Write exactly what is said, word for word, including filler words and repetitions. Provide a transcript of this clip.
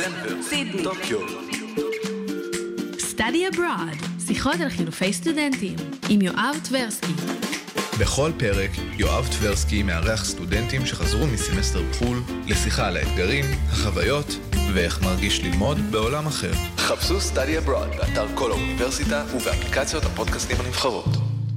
דנבר, סידני, טוקיו. Study Abroad, שיחות על חילופי סטודנטים, עם יואב טברסקי. בכל פרק, יואב טברסקי מארח סטודנטים שחזרו מסמסטר בחול לשיחה על האתגרים, החוויות ואיך מרגיש ללמוד בעולם אחר. חפשו Study Abroad באתר כל האוניברסיטה ובאפליקציות הפודקאסטים הנבחרות.